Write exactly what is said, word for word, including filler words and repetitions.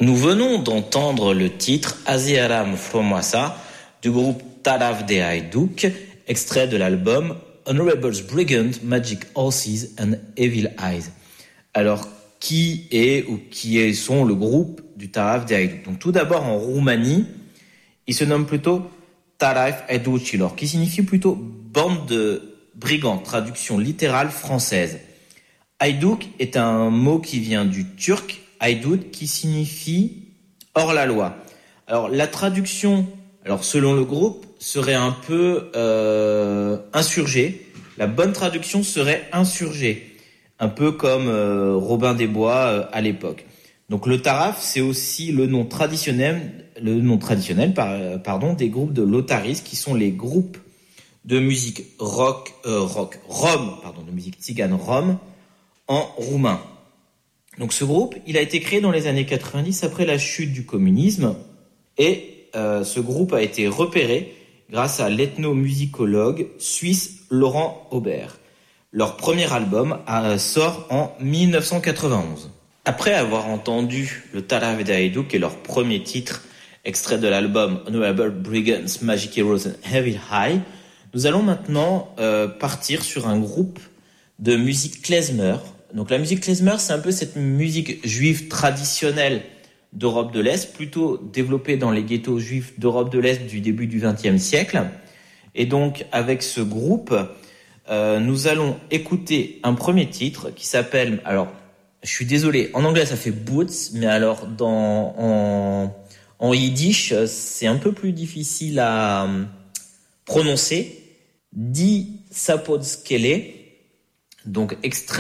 Nous venons d'entendre le titre Aziaram Fromwasa du groupe Taraf de Haïdouk, extrait de l'album Honorables Brigand, Magic Horses and Evil Eyes. Alors, qui est ou qui est, sont le groupe du Taraf de Haïdouk? Donc, tout d'abord, en Roumanie, il se nomme plutôt Taraf Haïdoucilor, qui signifie plutôt bande de brigands, traduction littérale française. Haïdouk est un mot qui vient du turc Haïdouk, qui signifie hors la loi. Alors, la traduction, alors selon le groupe, serait un peu euh, insurgé. La bonne traduction serait insurgé, un peu comme euh, Robin des Bois euh, à l'époque. Donc le Taraf, c'est aussi le nom traditionnel, le nom traditionnel par, pardon, des groupes de Lotaris, qui sont les groupes de musique rock, euh, rock, rom, pardon, de musique tzigane rom en roumain. Donc ce groupe, il a été créé dans les années quatre-vingt-dix après la chute du communisme, et euh, ce groupe a été repéré grâce à l'ethnomusicologue suisse Laurent Aubert. Leur premier album euh, sort en dix-neuf cent quatre-vingt-onze. Après avoir entendu le Taraf de Haïdouk et leur premier titre, extrait de l'album Honorable Brigands, Magic Heroes and Heavy High, nous allons maintenant euh, partir sur un groupe de musique klezmer. Donc la musique klezmer, c'est un peu cette musique juive traditionnelle d'Europe de l'Est, plutôt développée dans les ghettos juifs d'Europe de l'Est du début du vingtième siècle. Et donc avec ce groupe, euh, nous allons écouter un premier titre qui s'appelle, alors je suis désolé, en anglais ça fait Boots, mais alors dans en, en yiddish c'est un peu plus difficile à prononcer. Di Sapodskele, donc extrait